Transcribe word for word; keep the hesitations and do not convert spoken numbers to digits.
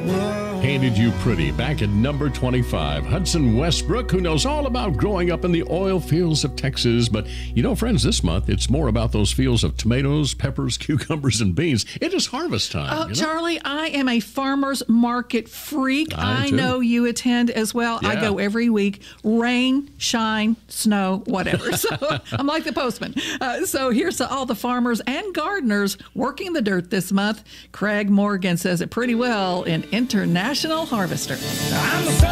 Painted You Pretty, back at number twenty-five. Hudson Westbrook, who knows all about growing up in the oil fields of Texas. But, you know, friends, this month, it's more about those fields of tomatoes, peppers, cucumbers, and beans. It is harvest time. Oh, you know? Charlie, I am a farmer's market freak. I I, too. know you attend as well. Yeah. I go every week, rain, shine, snow, whatever. So I'm like the postman. Uh, so here's to all the farmers and gardeners working the dirt this month. Craig Morgan says it pretty well in International Harvester. I'm the